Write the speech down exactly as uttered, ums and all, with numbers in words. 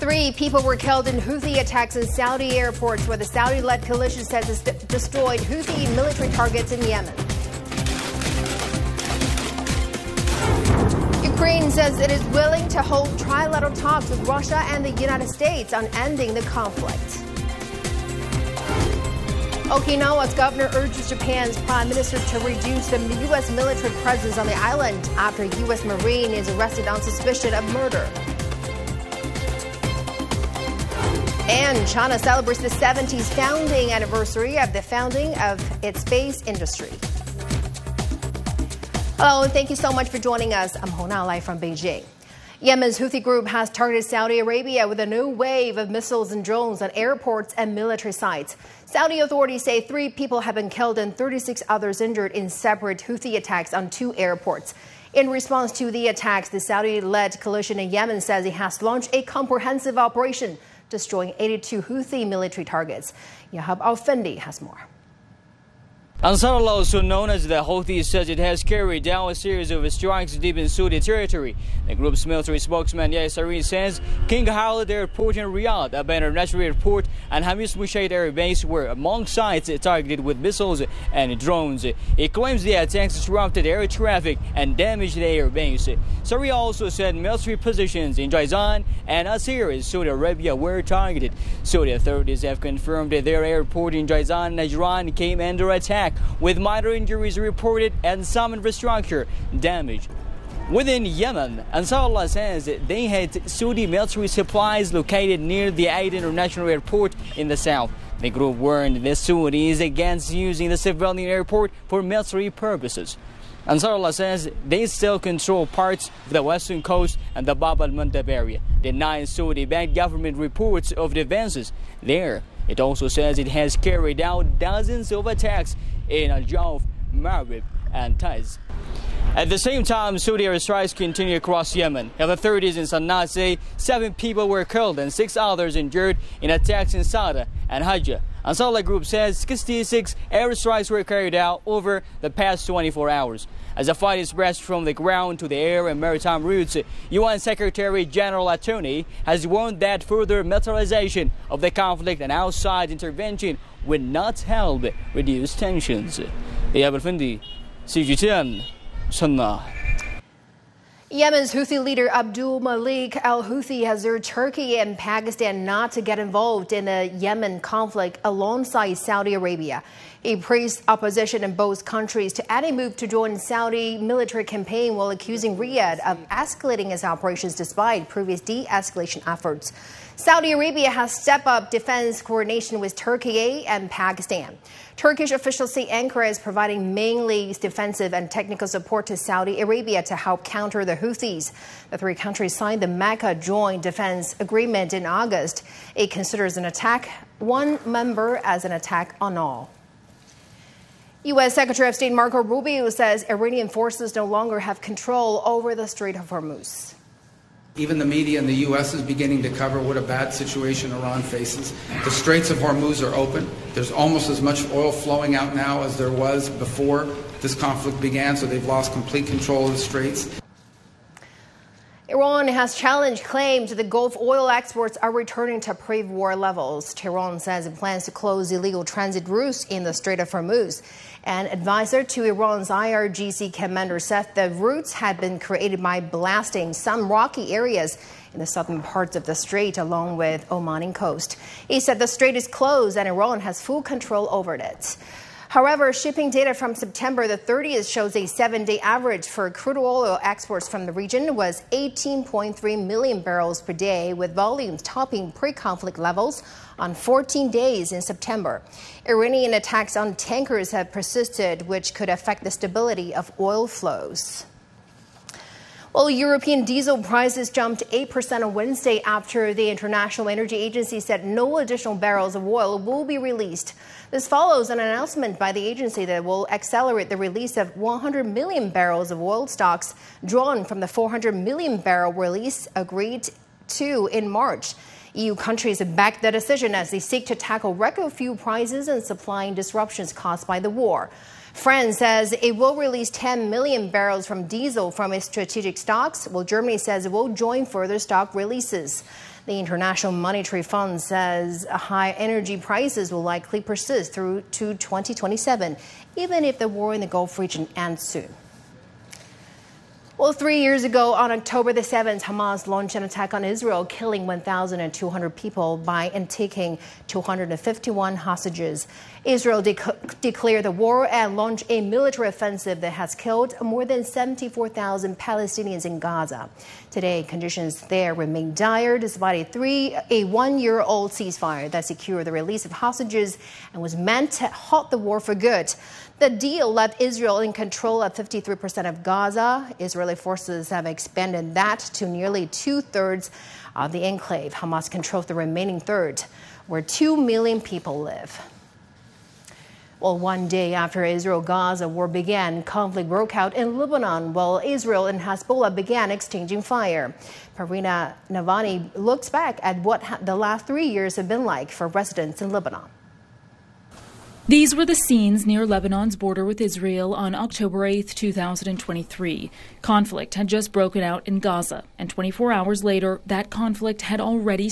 Three people were killed in Houthi attacks in Saudi airports, where the Saudi-led coalition says it's destroyed Houthi military targets in Yemen. Ukraine says it is willing to hold trilateral talks with Russia and the United States on ending the conflict. Okinawa's governor urges Japan's prime minister to reduce the U S military presence on the island after a U S Marine is arrested on suspicion of murder. And China celebrates the seventieth founding anniversary of the founding of its space industry. Hello, and thank you so much for joining us. I'm Hona, live from Beijing. Yemen's Houthi group has targeted Saudi Arabia with a new wave of missiles and drones on airports and military sites. Saudi authorities say three people have been killed and thirty-six others injured in separate Houthi attacks on two airports. In response to the attacks, the Saudi-led coalition in Yemen says it has launched a comprehensive operation, destroying eighty-two Houthi military targets. Yahab Al-Fendi has more. Ansarullah, also known as the Houthis, says it has carried out a series of strikes deep in Saudi territory. The group's military spokesman Yahya Sareen says King Khalid Airport in Riyadh, Abba International Airport, and Hamis Mushaid Air Base were among sites targeted with missiles and drones. It claims the attacks disrupted air traffic and damaged the air base. Sareen also said military positions in Jizan and Asir, Saudi Arabia, were targeted. Saudi authorities have confirmed that their airport in Jizan, Najran, came under attack, with minor injuries reported and some infrastructure damage. Within Yemen, Ansarullah says they had Saudi military supplies located near the Aden International Airport in the south. The group warned the Saudis against using the civilian airport for military purposes. Ansarullah says they still control parts of the western coast and the Bab al-Mandab area, denying Saudi-backed government reports of the advances there. It also says it has carried out dozens of attacks in Al-Jawf, Marib, and Taiz. At the same time, Saudi airstrikes continue across Yemen. Health authorities in Sana'a say seven people were killed and six others injured in attacks in Sada and Hajjah. Ansarullah Group says sixty-six airstrikes were carried out over the past twenty-four hours. As the fight is pressed from the ground to the air and maritime routes, U N Secretary General Atoni has warned that further militarization of the conflict and outside intervention would not help reduce tensions. Yahab Al-Fendi, C G T N, Sana'a. Yemen's Houthi leader Abdul Malik al-Houthi has urged Turkey and Pakistan not to get involved in the Yemen conflict alongside Saudi Arabia. He praised opposition in both countries to any move to join Saudi military campaign, while accusing Riyadh of escalating its operations despite previous de-escalation efforts. Saudi Arabia has stepped up defense coordination with Turkey and Pakistan. Turkish officials say Ankara is providing mainly defensive and technical support to Saudi Arabia to help counter the Houthis. The three countries signed the Mecca Joint Defense Agreement in August. It considers an attack one member as an attack on all. U S Secretary of State Marco Rubio says Iranian forces no longer have control over the Strait of Hormuz. Even the media in the U S is beginning to cover what a bad situation Iran faces. The Straits of Hormuz are open. There's almost as much oil flowing out now as there was before this conflict began, so they've lost complete control of the straits. Iran has challenged claims that the Gulf oil exports are returning to pre-war levels. Tehran says it plans to close illegal transit routes in the Strait of Hormuz. An advisor to Iran's I R G C commander said the routes had been created by blasting some rocky areas in the southern parts of the strait along with Omani coast. He said the strait is closed and Iran has full control over it. However, shipping data from September the thirtieth shows a seven-day average for crude oil exports from the region was eighteen point three million barrels per day, with volumes topping pre-conflict levels on fourteen days in September. Iranian attacks on tankers have persisted, which could affect the stability of oil flows. Well, European diesel prices jumped eight percent on Wednesday after the International Energy Agency said no additional barrels of oil will be released. This follows an announcement by the agency that will accelerate the release of one hundred million barrels of oil stocks drawn from the four hundred million barrel release agreed to in March. E U countries have backed the decision as they seek to tackle record fuel prices and supply disruptions caused by the war. France says it will release ten million barrels from diesel from its strategic stocks, while Germany says it will join further stock releases. The International Monetary Fund says high energy prices will likely persist through to twenty twenty-seven, even if the war in the Gulf region ends soon. Well, three years ago, on October the seventh, Hamas launched an attack on Israel, killing one thousand two hundred people by and taking two hundred fifty-one hostages. Israel de- declared the war and launched a military offensive that has killed more than seventy-four thousand Palestinians in Gaza. Today, conditions there remain dire despite a three, a one-year-old ceasefire that secured the release of hostages and was meant to halt the war for good. The deal left Israel in control of fifty-three percent of Gaza. Israeli forces have expanded that to nearly two-thirds of the enclave. Hamas controls the remaining third, where two million people live. Well, one day after Israel-Gaza war began, conflict broke out in Lebanon while Israel and Hezbollah began exchanging fire. Parina Navani looks back at what the last three years have been like for residents in Lebanon. These were the scenes near Lebanon's border with Israel on October eighth, two thousand twenty-three. Conflict had just broken out in Gaza, and twenty-four hours later, that conflict had already